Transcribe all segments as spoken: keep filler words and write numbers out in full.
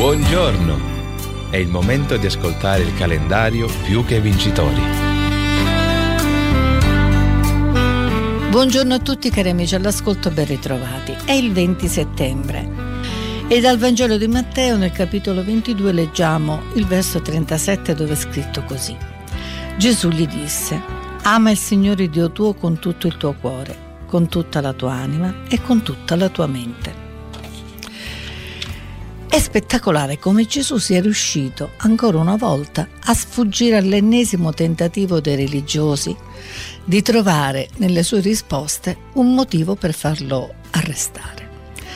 Buongiorno! È il momento di ascoltare il calendario Più che Vincitori. Buongiorno a tutti cari amici all'ascolto, ben ritrovati. È il venti settembre e dal Vangelo di Matteo nel capitolo ventidue leggiamo il verso trentasette, dove è scritto così: Gesù gli disse: ama il Signore Dio tuo con tutto il tuo cuore, con tutta la tua anima e con tutta la tua mente. È spettacolare come Gesù sia riuscito ancora una volta a sfuggire all'ennesimo tentativo dei religiosi di trovare nelle sue risposte un motivo per farlo arrestare.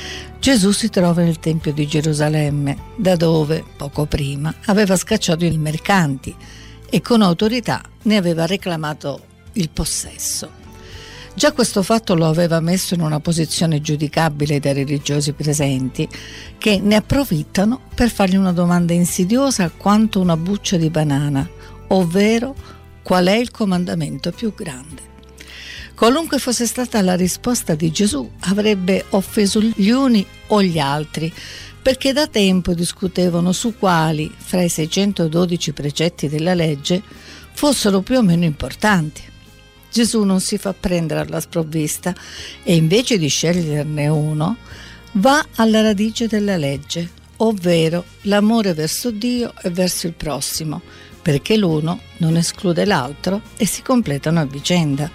Gesù si trova nel Tempio di Gerusalemme, da dove, poco prima, aveva scacciato i mercanti e con autorità ne aveva reclamato il possesso. Già questo fatto lo aveva messo in una posizione giudicabile dai religiosi presenti, che ne approfittano per fargli una domanda insidiosa quanto una buccia di banana, ovvero qual è il comandamento più grande. Qualunque fosse stata la risposta di Gesù, avrebbe offeso gli uni o gli altri, perché da tempo discutevano su quali, fra i seicentododici precetti della legge, fossero più o meno importanti. Gesù non si fa prendere alla sprovvista e invece di sceglierne uno, va alla radice della legge, ovvero l'amore verso Dio e verso il prossimo, perché l'uno non esclude l'altro e si completano a vicenda.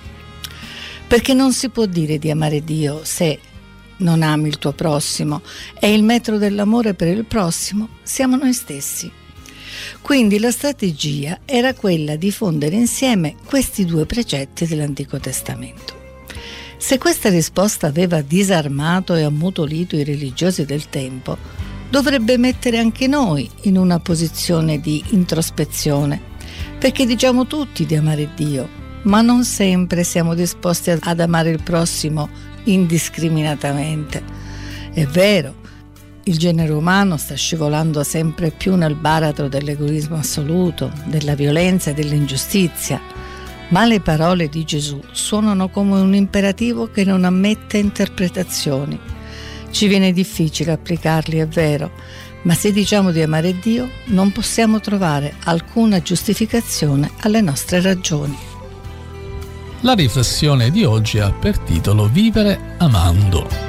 Perché non si può dire di amare Dio se non ami il tuo prossimo, e il metro dell'amore per il prossimo siamo noi stessi. Quindi la strategia era quella di fondere insieme questi due precetti dell'Antico Testamento. Se questa risposta aveva disarmato e ammutolito i religiosi del tempo, dovrebbe mettere anche noi in una posizione di introspezione, perché diciamo tutti di amare Dio, ma non sempre siamo disposti ad amare il prossimo indiscriminatamente. È vero, il genere umano sta scivolando sempre più nel baratro dell'egoismo assoluto, della violenza e dell'ingiustizia, ma le parole di Gesù suonano come un imperativo che non ammette interpretazioni. Ci viene difficile applicarli, è vero, ma se diciamo di amare Dio non possiamo trovare alcuna giustificazione alle nostre ragioni. La riflessione di oggi ha per titolo Vivere amando.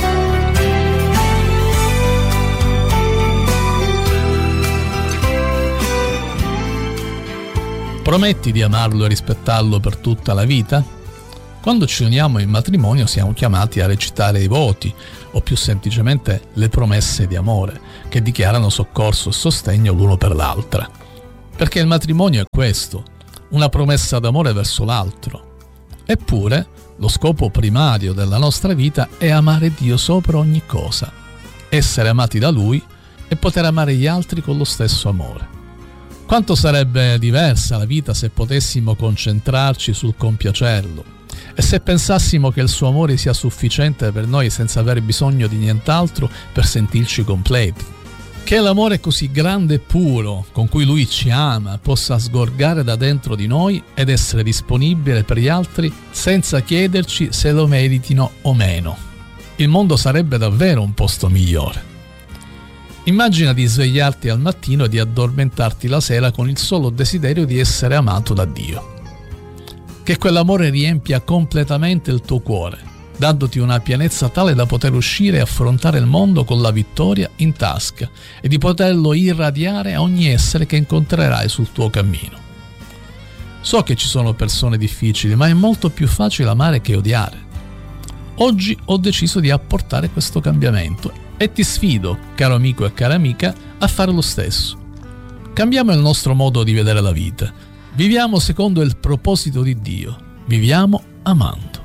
Prometti di amarlo e rispettarlo per tutta la vita? Quando ci uniamo in matrimonio siamo chiamati a recitare i voti, o più semplicemente le promesse di amore, che dichiarano soccorso e sostegno l'uno per l'altra. Perché il matrimonio è questo, una promessa d'amore verso l'altro. Eppure, lo scopo primario della nostra vita è amare Dio sopra ogni cosa, essere amati da Lui e poter amare gli altri con lo stesso amore. Quanto sarebbe diversa la vita se potessimo concentrarci sul compiacerlo e se pensassimo che il suo amore sia sufficiente per noi senza aver bisogno di nient'altro per sentirci completi. Che l'amore così grande e puro con cui Lui ci ama possa sgorgare da dentro di noi ed essere disponibile per gli altri senza chiederci se lo meritino o meno. Il mondo sarebbe davvero un posto migliore. Immagina di svegliarti al mattino e di addormentarti la sera con il solo desiderio di essere amato da Dio. Che quell'amore riempia completamente il tuo cuore, dandoti una pienezza tale da poter uscire e affrontare il mondo con la vittoria in tasca e di poterlo irradiare a ogni essere che incontrerai sul tuo cammino. So che ci sono persone difficili, ma è molto più facile amare che odiare. Oggi ho deciso di apportare questo cambiamento e ti sfido, caro amico e cara amica, a fare lo stesso. Cambiamo il nostro modo di vedere la vita. Viviamo secondo il proposito di Dio. Viviamo amando.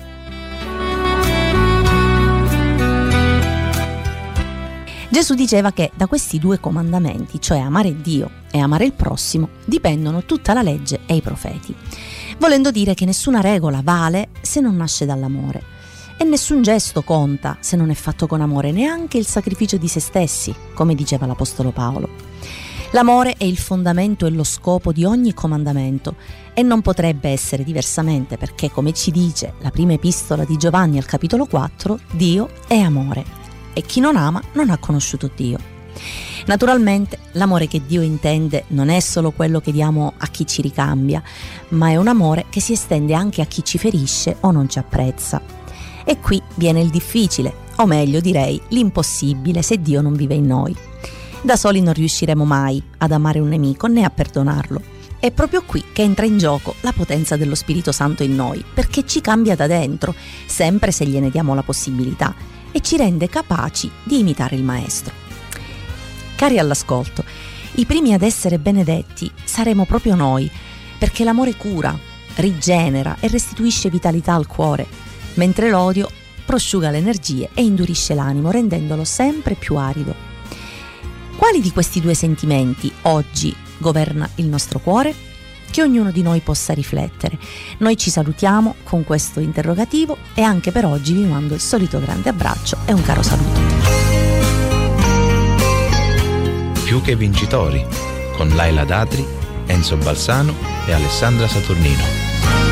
Gesù diceva che da questi due comandamenti, cioè amare Dio e amare il prossimo, dipendono tutta la legge e i profeti, volendo dire che nessuna regola vale se non nasce dall'amore. E nessun gesto conta se non è fatto con amore, neanche il sacrificio di se stessi, come diceva l'Apostolo Paolo. L'amore è il fondamento e lo scopo di ogni comandamento e non potrebbe essere diversamente perché, come ci dice la prima epistola di Giovanni al capitolo quattro, Dio è amore e chi non ama non ha conosciuto Dio. Naturalmente l'amore che Dio intende non è solo quello che diamo a chi ci ricambia, ma è un amore che si estende anche a chi ci ferisce o non ci apprezza. E qui viene il difficile, o meglio direi l'impossibile se Dio non vive in noi. Da soli non riusciremo mai ad amare un nemico né a perdonarlo. È proprio qui che entra in gioco la potenza dello Spirito Santo in noi, perché ci cambia da dentro, sempre se gliene diamo la possibilità, e ci rende capaci di imitare il Maestro. Cari all'ascolto, i primi ad essere benedetti saremo proprio noi, perché l'amore cura, rigenera e restituisce vitalità al cuore, mentre l'odio prosciuga le energie e indurisce l'animo, rendendolo sempre più arido. Quali di questi due sentimenti oggi governa il nostro cuore? Che ognuno di noi possa riflettere. Noi ci salutiamo con questo interrogativo e anche per oggi vi mando il solito grande abbraccio e un caro saluto. Più che vincitori, con Laila Datri, Enzo Balsano e Alessandra Saturnino.